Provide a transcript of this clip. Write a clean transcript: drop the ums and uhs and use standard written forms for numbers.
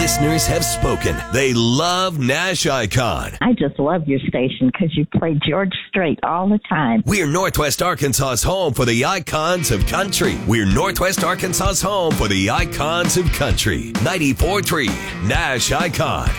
Listeners have spoken. They love Nash Icon. I just love your station because you play George Strait all the time. We're Northwest Arkansas's home for the icons of country. We're Northwest Arkansas's home for the icons of country. 94.3 Nash Icon.